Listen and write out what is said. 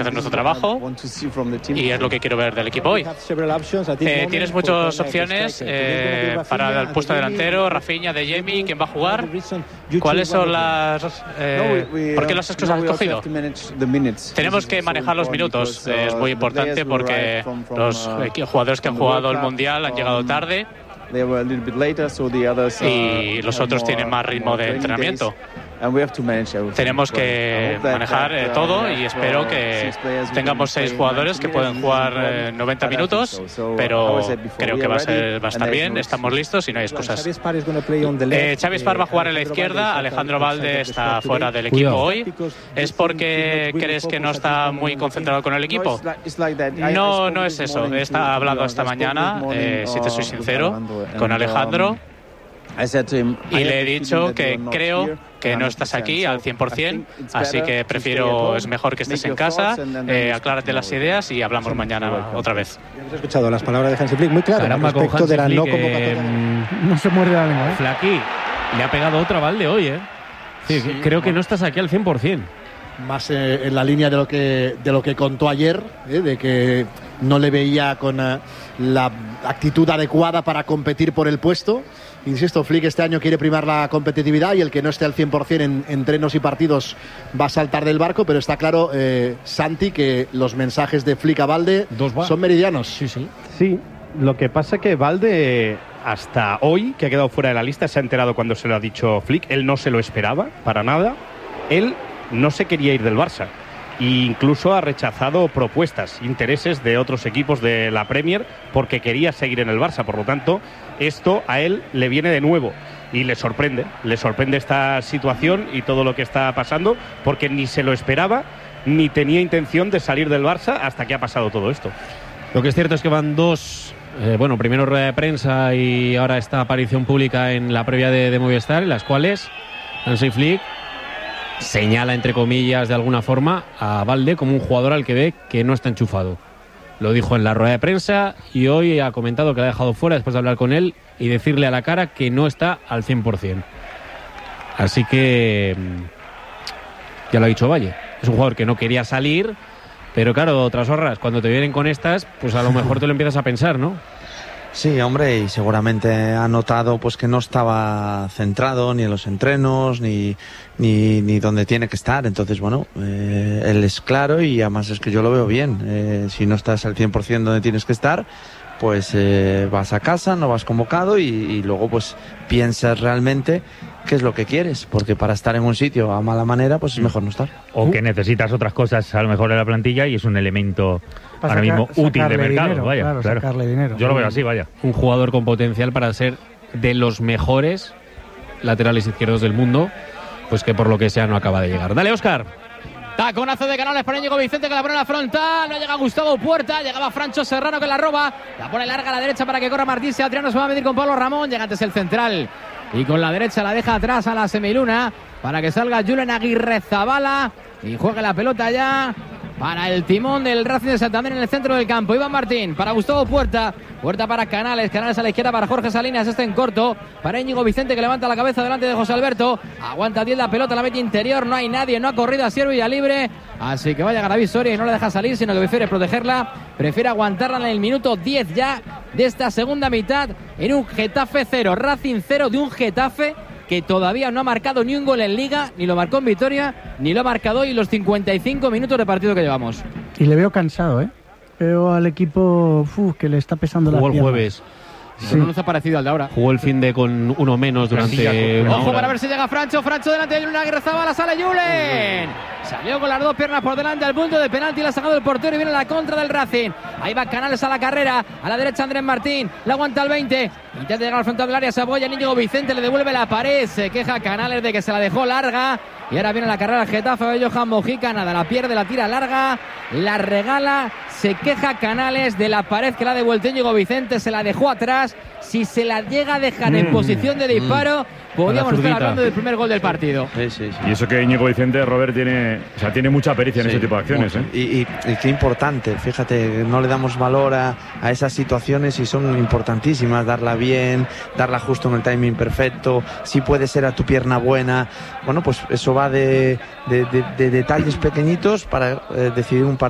que hacer nuestro trabajo y es lo que quiero ver del equipo hoy. Tienes muchas opciones para el puesto delantero, Rafinha, De Jemi, ¿quién va a jugar? ¿Cuáles son las... ¿por qué las has escogido? Tenemos que manejar los minutos, es muy importante porque los jugadores que han jugado el Mundial han llegado tarde y los otros tienen más ritmo de entrenamiento. Tenemos que manejar todo y espero que tengamos 6 jugadores que pueden jugar 90 minutos, pero creo que va a estar bien, estamos listos y no hay excusas. Xavi Espar va a jugar en la izquierda, Alejandro Valde está fuera del equipo hoy. ¿Es porque crees que no está muy concentrado con el equipo? No es eso, he hablado esta mañana, si te soy sincero, con Alejandro y le he dicho que creo que no estás aquí al 100%, así que es mejor que estés en casa, aclárate las ideas y hablamos mañana otra vez. Hemos escuchado las palabras de Hansi Flick muy claras respecto de la no convocatoria. No se muerde la lengua, Flaky, le ha pegado otra Valde hoy, Sí, creo que no estás aquí al 100%. Más en la línea de lo que contó ayer, de que no le veía con la actitud adecuada para competir por el puesto. Insisto, Flick este año quiere primar la competitividad y el que no esté al 100% en entrenos y partidos va a saltar del barco, pero está claro, Santi, que los mensajes de Flick a Valde son meridianos. Sí, lo que pasa es que Valde, hasta hoy, que ha quedado fuera de la lista, se ha enterado cuando se lo ha dicho Flick. Él no se lo esperaba, para nada. Él no se quería ir del Barça. E incluso ha rechazado propuestas, intereses de otros equipos de la Premier porque quería seguir en el Barça. Por lo tanto, esto a él le viene de nuevo y le sorprende esta situación y todo lo que está pasando, porque ni se lo esperaba ni tenía intención de salir del Barça hasta que ha pasado todo esto. Lo que es cierto es que van dos, primero rueda de prensa y ahora esta aparición pública en la previa de Movistar, en las cuales Hansi Flick señala, entre comillas, de alguna forma a Valde como un jugador al que ve que no está enchufado. Lo dijo en la rueda de prensa y hoy ha comentado que la ha dejado fuera después de hablar con él y decirle a la cara que no está al 100%. Así que ya lo ha dicho Valle. Es un jugador que no quería salir, pero claro, otras horras, cuando te vienen con estas, pues a lo mejor te lo empiezas a pensar, ¿no? Sí, hombre, y seguramente ha notado pues que no estaba centrado ni en los entrenos ni donde tiene que estar. Entonces, bueno, él es claro y además es que yo lo veo bien. Si no estás al 100% donde tienes que estar, pues vas a casa, no vas convocado y luego pues piensas realmente qué es lo que quieres, porque para estar en un sitio a mala manera pues es mejor no estar. O que necesitas otras cosas a lo mejor de la plantilla y es un elemento ahora mismo útil de mercado, dinero, vaya, claro. Sacarle dinero. Yo lo veo así, vaya. Un jugador con potencial para ser de los mejores laterales izquierdos del mundo, pues que por lo que sea no acaba de llegar. Dale, Óscar. Taconazo de Canales para Íñigo Vicente, que la pone en la frontal. No llega Gustavo Puerta, llegaba Francho Serrano, que la roba. La pone larga a la derecha para que corra Martín Adriano. Se va a medir con Pablo Ramón. Llega antes el central y con la derecha la deja atrás a la semiluna para que salga Julen Aguirrezabala y juegue la pelota ya para el timón del Racing de Santander en el centro del campo. Iván Martín para Gustavo Puerta. Puerta para Canales. Canales a la izquierda para Jorge Salinas. Este en corto para Íñigo Vicente, que levanta la cabeza delante de José Alberto. Aguanta 10 la pelota, la mete interior. No hay nadie, no ha corrido a Siervo y a libre. Así que vaya Garaví Soria y no la deja salir, sino que prefiere protegerla. Prefiere aguantarla en el minuto 10 ya de esta segunda mitad en un Getafe 0. Racing 0 de un Getafe que todavía no ha marcado ni un gol en Liga, ni lo marcó en Vitoria, ni lo ha marcado hoy en los 55 minutos de partido que llevamos. Y le veo cansado, Veo al equipo que le está pesando la pierna. Jugó el jueves. Sí. No nos ha parecido al de ahora. Jugó el fin de con uno menos durante una Ojo hora. para ver si llega Francho delante de Julen Aguirrezabala. Sale Julen. Salió con las dos piernas por delante al punto de penalti. La ha sacado el portero y viene la contra del Racing. Ahí va Canales a la carrera. A la derecha Andrés Martín. La aguanta el 20. Intenta llegar al frontal del área. Se apoya Íñigo Vicente. Le devuelve la pared. Se queja Canales de que se la dejó larga. Y ahora viene la carrera al Getafe. Johan Mojica. Nada, la pierde, la tira larga. La regala. Se queja Canales de la pared que la ha devuelto Íñigo Vicente. Se la dejó atrás. Si se la llega a dejar en posición de disparo, podríamos estar hablando del primer gol del partido. Sí. Y eso que Íñigo Vicente, Robert, tiene mucha pericia en ese tipo de acciones. Y qué importante, fíjate, no le damos valor a esas situaciones y son importantísimas. Darla bien, darla justo en el timing perfecto, si puede ser a tu pierna buena. Bueno, pues eso va de detalles pequeñitos para decidir un partido.